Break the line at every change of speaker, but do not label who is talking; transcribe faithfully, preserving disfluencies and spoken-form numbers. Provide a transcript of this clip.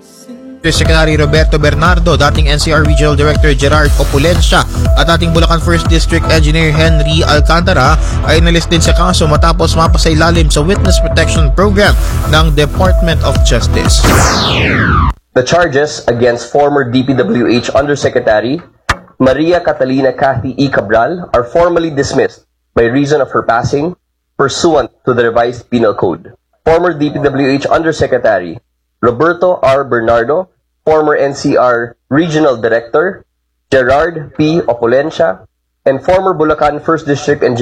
Secretary Roberto Bernardo, dating N C R Regional Director Gerard Opulencia at dating Bulacan First District Engineer Henry Alcantara ay inalis din sa kaso matapos mapasailalim sa Witness Protection Program ng Department of Justice.
The charges against former D P W H Undersecretary Maria Catalina Cathy E. Cabral are formally dismissed by reason of her passing pursuant to the revised Penal Code. Former D P W H Undersecretary Roberto R. Bernardo, former N C R Regional Director Gerard P. Opulencia, and former Bulacan First District Engineer